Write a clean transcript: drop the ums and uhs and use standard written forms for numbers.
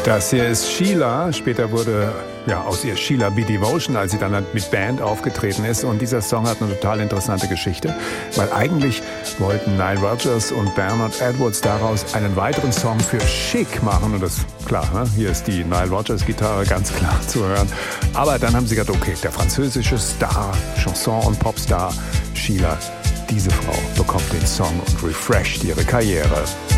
Das hier ist Sheila. Später wurde aus ihr Sheila B. Devotion, als sie dann mit Band aufgetreten ist. Und dieser Song hat eine total interessante Geschichte, weil eigentlich wollten Nile Rodgers und Bernard Edwards daraus einen weiteren Song für Chic machen. Und das, klar, ne? Hier ist die Nile Rodgers Gitarre ganz klar zu hören. Aber dann haben sie gedacht, okay, der französische Star, Chanson- und Popstar Sheila, diese Frau bekommt den Song und refresht ihre Karriere.